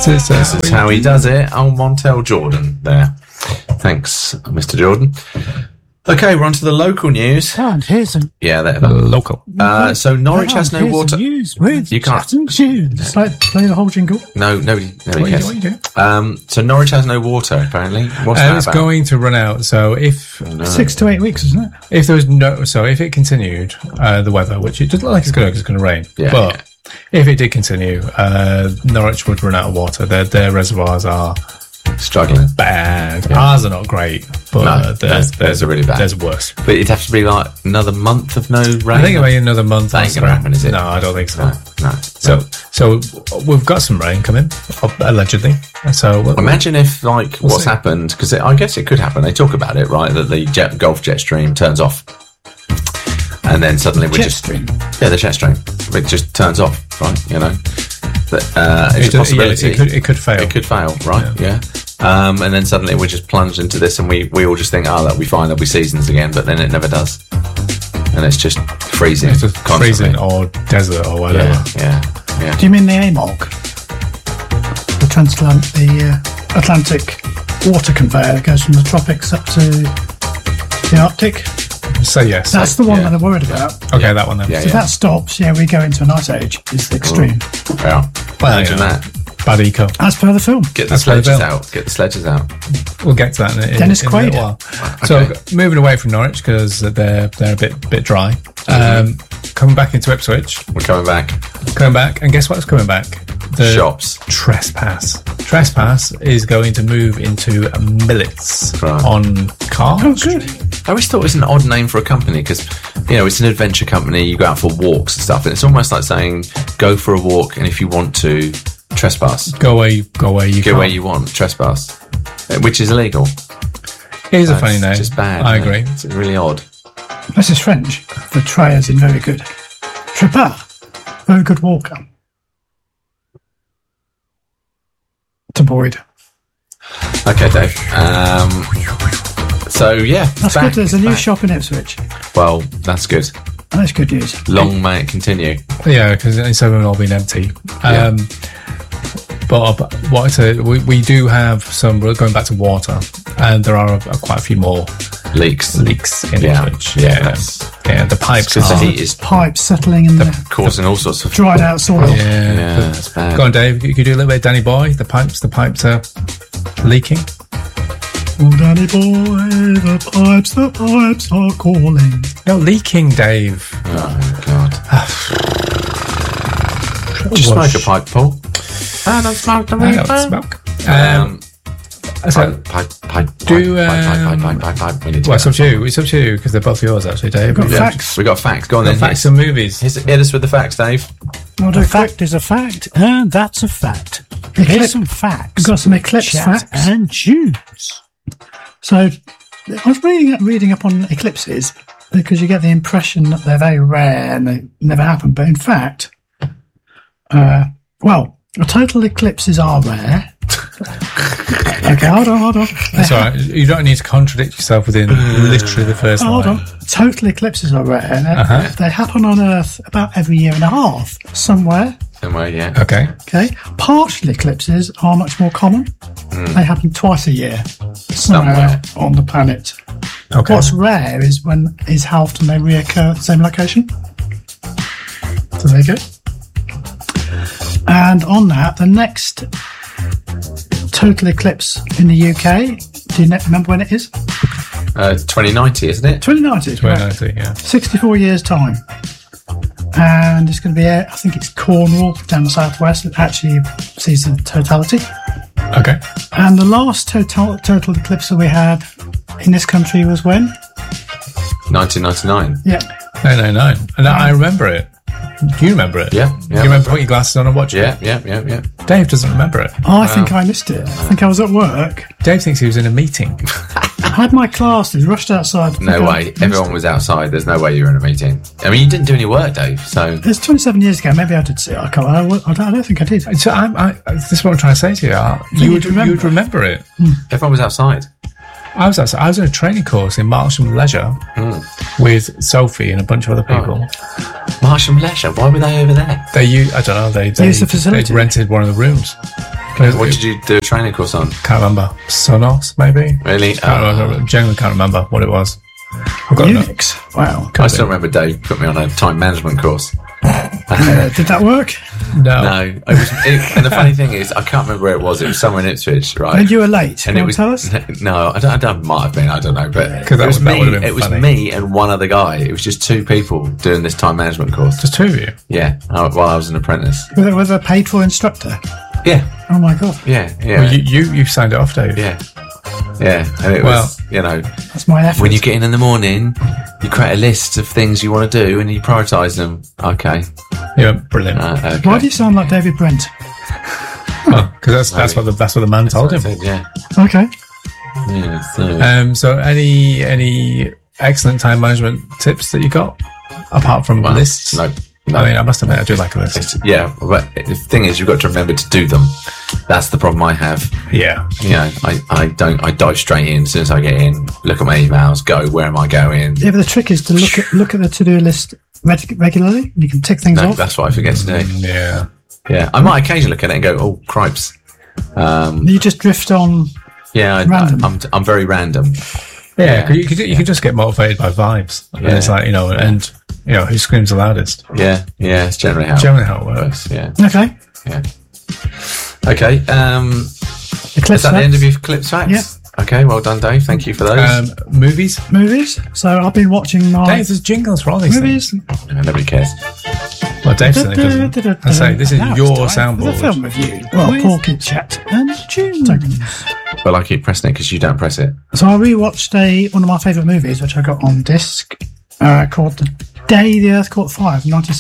This is how he does it. Oh, Montel Jordan there. Thanks, Mr. Jordan. Okay, we're on to the local news. And here's some local. So Norwich has no water. News with You can't. Just like play the whole jingle. No, nobody What cares. are you doing? So Norwich has no water, apparently. What's that It's about? going to run out. So if 6 to 8 weeks, isn't it? if there was if it continued, the weather, which it doesn't look like it's going to rain, but if it did continue, Norwich would run out of water. Their reservoirs are struggling. Bad. Ours are not great, but there's a really bad. There's worse. But it'd have to be like another month of no rain. I think it'll be another month. That ain't going to happen, is it? No, I don't think so. No. So we've got some rain coming, allegedly. So imagine if, like, what's happened, because I guess it could happen. They talk about it, right? That the Gulf jet stream turns off, and then suddenly the jet stream, it just turns off, right? You know, but it's a possibility. It could fail. It could fail, right? Yeah. And then suddenly we're just plunged into this, and we all just think, that'll be fine. There'll be seasons again, but then it never does, and it's just freezing. It's just freezing or desert or whatever. Yeah. Do you mean the AMOG? The Atlantic water conveyor that goes from the tropics up to the Arctic? So yes. That's the one that I'm worried about. Okay, that one then. So that stops, we go into an ice age. It's the extreme. Yeah. Imagine that. Bad eco. As per the film. Get the sledges out. We'll get to that in Dennis a little while. So moving away from Norwich because they're a bit dry. Coming back into Ipswich. We're coming back. And guess what's coming back? The shops. Trespass. Trespass is going to move into Millets on Car. Oh, good. I always thought it was an odd name for a company because, it's an adventure company. You go out for walks and stuff, and it's almost like saying, go for a walk, and if you want to, trespass. Go where you want, trespass, which is illegal. It is a funny name. It's just bad. I agree. It's really odd. This is French for try as in very good. Trepard, very good walker. To Boyd. Okay, Dave. So yeah, that's good. There's a new shop in Ipswich. Well, that's good. That's good news. Long may it continue. Yeah, because instead of them all being empty. But what I say, we do have some. We're going back to water, and there are quite a few more leaks in Ipswich. Yeah, the pipes. Because the heat is pipes settling in there, causing all sorts of dried out soil. Yeah, that's bad. Go on, Dave. You could do a little bit of Danny Boy. The pipes are leaking. Oh, Danny Boy, the pipes are calling. No, leaking, Dave. Oh, God. Just smoke a pipe, Paul. I don't smoke the weed. It's up to you. It's up to you because they're both yours, actually, Dave. We've got facts. We got facts. Go on then. Facts and movies. Hit us with the facts, Dave. A fact is a fact, and that's a fact. Here's some facts. We've got some eclipse facts and news. So I was reading up on eclipses because you get the impression that they're very rare and they never happen. But in fact, total eclipses are rare. Okay, hold on. That's all right. You don't need to contradict yourself within literally the first line. Hold on. Total eclipses are rare. They happen on Earth about every year and a half, somewhere. Yeah. Okay. Partial eclipses are much more common. They happen twice a year, somewhere on the planet. Okay. What's rare is how often they reoccur at the same location. So there you go. And on that, the next total eclipse in the UK, do you remember when it is? 2090, isn't it? 2090. 2090, yeah. 64 years' time. And it's going to be, I think it's Cornwall, down the southwest, that actually sees the totality. Okay. And the last total eclipse that we had in this country was when? 1999. Yeah. 999. And I remember it. Do you remember it? Yeah. Do you remember putting your glasses on and watching it? Yeah. Dave doesn't remember it. I think I missed it. I think I was at work. Dave thinks he was in a meeting. I had my classes, rushed outside. No way. Everyone was outside. There's no way you were in a meeting. I mean, you didn't do any work, Dave, so... It's 27 years ago. Maybe I did see it. I don't think I did. So this is what I'm trying to say to you. You would remember it. Everyone was outside. I was outside. I was in a training course in Marsham Leisure with Sophie and a bunch of other people. Marsham Leisure? Why were they over there? I don't know. They used the facility. They rented one of the rooms. What did you do a training course on? Can't remember. Sonos, maybe? Really? Genuinely can't remember what it was. I've got Unix. Wow. I still remember Dave put me on a time management course. Did that work? No. And the funny thing is, I can't remember where it was. It was somewhere in Ipswich, right? And you were late. And Can it you was tell us? no, I might have been. I don't know, but Because that would have been it was funny. me and one other guy. It was just two people doing this time management course. Just two of you. Yeah, while I was an apprentice. With a paid for instructor. Yeah, Oh my god. yeah. Well, you signed it off, Dave. Yeah. And it was, That's my effort. when you get in the morning, you create a list of things you want to do and you prioritise them. Okay. Yeah, brilliant. Okay. Why do you sound like David Brent? Because that's what the man told him. Yeah. Okay. Yeah. So, So any excellent time management tips that you got apart from lists? No. I mean, I must admit, I do like a list. Yeah, but the thing is, you've got to remember to do them. That's the problem I have. Yeah. I dive straight in as soon as I get in, look at my emails, go, where am I going? Yeah, but the trick is to look at the to-do list regularly. You can tick things No, off. that's what I forget to do. Yeah. Yeah, I might occasionally look at it and go, oh, cripes. You just drift on. Yeah, Random. I'm very random. Yeah, 'cause you can just get motivated by vibes. And it's like, who screams the loudest? Yeah, it's generally how It works. Yeah. Okay. Okay, Eclipse is that the end of facts. your clip facts? Yeah. Okay, well done, Dave. Thank you for those. Movies? Movies. So I've been watching my Dave, there's jingles for all these movies. things. Nobody cares. Well, Dave certainly doesn't. I say, this is Now your it's time for the soundboard. film review. Well, Porky Chat and tunes. Well, I keep pressing it because you don't press it. So I rewatched one of my favourite movies, which I got on disc, called The Day the Earth Caught Fire,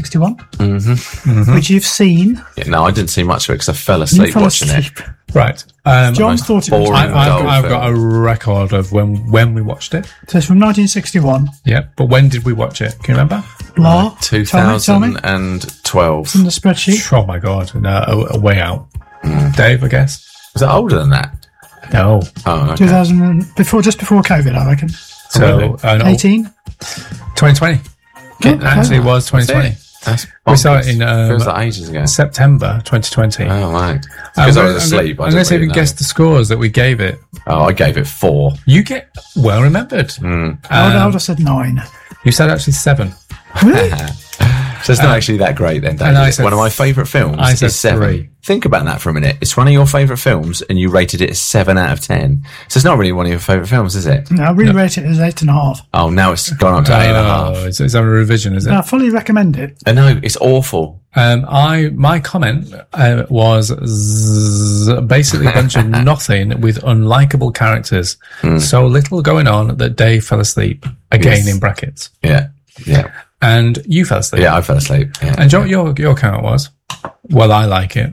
1961, which you've seen. Yeah, no, I didn't see much of it because I fell You asleep fell watching asleep. Right. John thought it was. boring I've film. got a record of when we watched it. So it's from 1961. Yeah, but when did we watch it? Can you remember? Blah. Tell me. 2012. From the spreadsheet. Oh my god, no, a way out. Dave, I guess. Was it older than that? No. Oh, okay. 2000, just before COVID, I reckon. So, no, 18. 2020. It Oh, actually was 2020. That's We saw it bonkers. in feels like ages ago. September 2020. Oh, right. Because I was asleep. I'm going to see if you can guess the scores that we gave it. Oh, I gave it 4. You get well remembered. I would have said 9. You said actually 7. So it's not actually that great then, Dave. and I said one of my favourite films I said is 7. 3. Think about that for a minute. It's one of your favourite films and you rated it a 7 out of 10. So it's not really one of your favourite films, is it? I re-rate it as 8.5. Oh, now it's gone up to 8.5. Oh, it's on a revision, is it? I fully recommend it. I know, it's awful. My comment was basically a bunch of nothing with unlikable characters. So little going on that Dave fell asleep. Again, Yes. in brackets. Yeah. And you fell asleep. Yeah, I fell asleep. Yeah. And do you know what your count was? Well, I like it.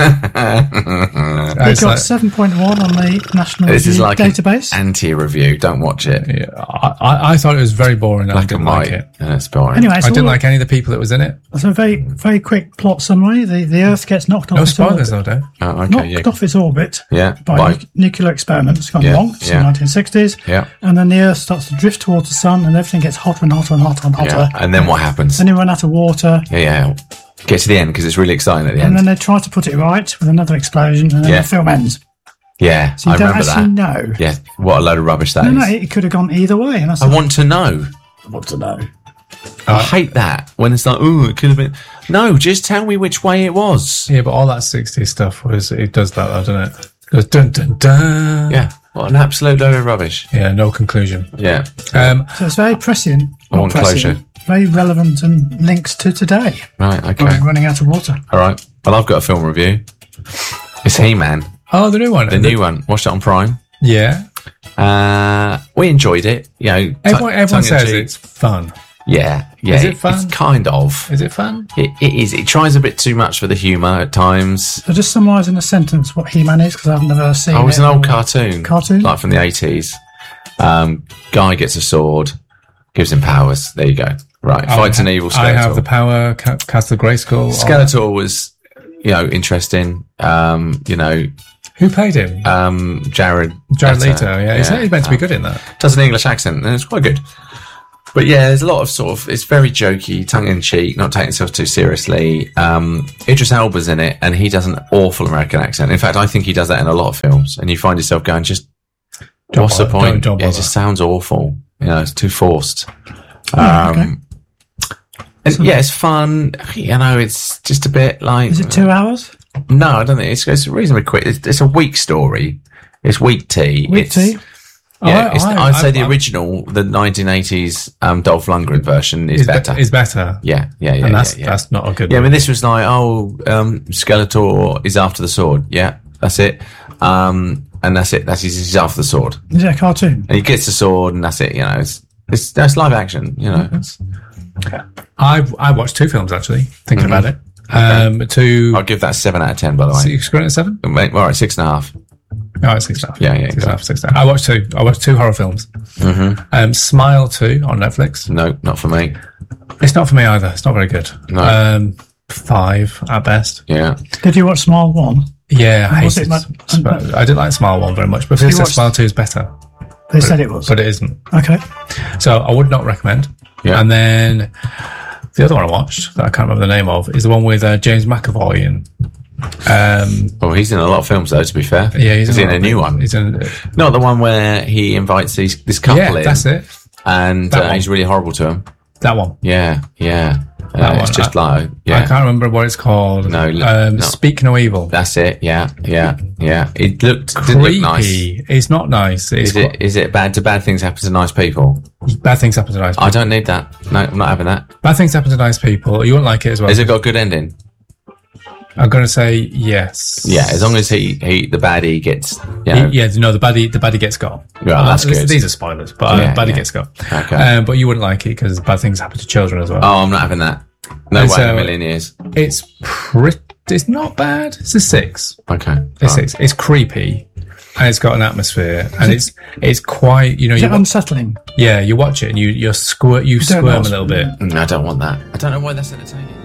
It got 7.1 on the National This is Review like database. an anti-review. Don't watch it. Yeah, I thought it was very boring and I Black didn't and like white. it. Yeah, it's boring. Anyway, I didn't like any of the people that was in it. So a very, very quick plot summary. The Earth gets knocked off No its spoilers orbit. though, Dave. Oh, okay, Knocked off its orbit Yeah. by By- nuclear experiments gone Yeah, wrong. It's yeah. the 1960s. Yeah. And then the Earth starts to drift towards the sun and everything gets hotter and hotter and hotter and hotter. Yeah. And then what happens? Then you run out of water. Yeah. Get to the end because it's really exciting at the And end. then they try to put it right with another explosion and then Yeah. the film ends. Yeah, So I you don't remember actually that. know. Yeah, what a load of rubbish that is. No, it could have gone either way. And that's I want to know. what to know. I hate that when it's like, oh, it could have been. No, just tell me which way it was. Yeah, but all that 60s stuff it does that, though, doesn't it? It goes dun dun dun. Yeah, what an absolute load of rubbish. Yeah, no conclusion. Yeah, So it's very prescient. I want closure. Very relevant and links to today. right, okay. We're running out of water. All right. Well, I've got a film review. It's He-Man, Oh, the new one. the new one. Watched it on Prime. Yeah. We enjoyed it. You know, Everyone says tongue-in-cheek. it's fun. Yeah. Is it fun? It's kind of. Is it fun? It is. It tries a bit too much for the humour at times. So just summarise in a sentence what He-Man is, because I've never seen Oh, it's it. an old cartoon. Cartoon? Like from the 80s. Guy gets a sword, gives him powers. There you go. Right. Fights an evil Skeletor. I have the power, cast the Grayskull. Skeletor was, interesting. Who played him? Jared Jared Leto. Leto, yeah. He's meant to be good in that. Does an English accent, and it's quite good. But yeah, there's a lot of sort of, it's very jokey, tongue in cheek, not taking itself too seriously. Idris Elba's in it, and he does an awful American accent. In fact, I think he does that in a lot of films, and you find yourself going, just, what's the point? Don't Yeah, it just sounds awful. You know, it's too forced. And yeah, it's fun. You know, it's just a bit like. Is it 2 hours? No, I don't think it's reasonably quick. It's a week story. It's week tea. Yeah, I'd say the original, the 1980s Dolph Lundgren version is better. Is better. Yeah. And that's not a good. Yeah, I mean, this was like, Skeletor is after the sword. Yeah, that's it. And that's it. He's after the sword. Is it a cartoon? And he gets the sword, and that's it. You know, it's live action. You know, I watched 2 films actually. Thinking about it. I'll give that 7 out of 10. By the way, you scoring at 7? All right, 6.5. Oh, it's 6.5. Yeah, 6.5. I watched 2. I watched 2 horror films. Smile 2 on Netflix. No, not for me. It's not for me either. It's not very good. No. 5 at best. Yeah. Did you watch Smile 1? Yeah, I Was hated it I didn't like Smile 1 very much, but they said Smile 2 is better. They said it was. But it isn't. Okay. So I would not recommend. Yeah. And then the other one I watched that I can't remember the name of is the one with James McAvoy in. Well, he's in a lot of films, though, to be fair. Yeah, he's in a new one. He's in. Not the one where he invites this couple in. That's it. And he's really horrible to him. That one. Yeah. That it's one. just I can't remember what it's called. No. Speak No Evil. That's it. Yeah. It didn't Creepy. look nice. It's not nice. Is it bad? Do bad things happen to nice people? Bad things happen to nice people. I don't need that. No, I'm not having that. Bad things happen to nice people. You won't like it as well. Has it got a good ending? I'm going to say yes. Yeah, as long as the baddie gets, you know. The baddie gets got. Right, that's good. These are spoilers, but baddie gets got. Okay. But you wouldn't like it because bad things happen to children as well. Oh, I'm not having that. No way in a million years. It's not bad. It's a 6. Okay. It's 6. It's creepy. And it's got an atmosphere, and it's quite, you know, Is it unsettling? Yeah, you watch it and you squirm a little bit. I don't want that. I don't know why that's entertaining.